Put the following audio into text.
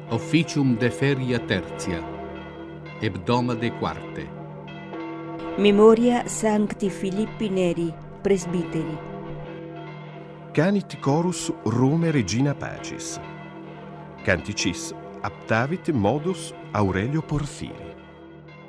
Officium de feria tertia, hebdomade quarte. Memoria Sancti Filippi Neri, presbiteri. Canit chorus Rome Regina Pacis. Canticis aptavit modus Aurelio Porfiri.